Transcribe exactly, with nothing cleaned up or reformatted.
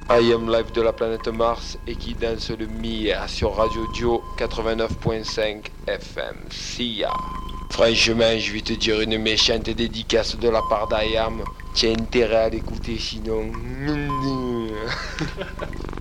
I Am Live de la planète Mars et qui danse le Mia sur Radio Dio quatre-vingt-neuf point cinq F M. See ya. Franchement, je vais te dire une méchante dédicace de la part d'I A M. Tiens intérêt à l'écouter sinon.